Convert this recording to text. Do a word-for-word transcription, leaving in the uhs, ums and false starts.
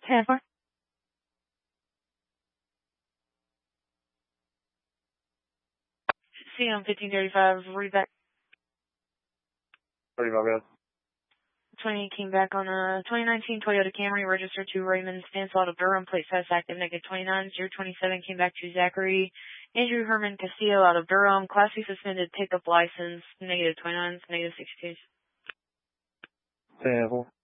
ten four. C M fifteen thirty-five, read back. thirty-five, guys. twenty came back on a twenty nineteen Toyota Camry, registered to Raymond Stansel of Durham, plate status active, negative twenty-nine. zero twenty-seven came back to Zachary Andrew Herman Castillo out of Durham, Class C suspended, pickup license, negative twenty-nine, negative sixty-two. ten four.